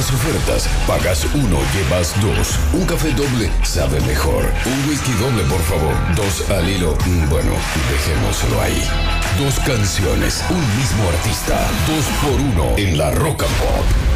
Las ofertas. Pagas uno, llevas dos. Un café doble sabe mejor. Un whisky doble, por favor. Dos al hilo. Bueno, dejémoslo ahí. Dos canciones, un mismo artista. 2 por 1 en la Rock and Pop.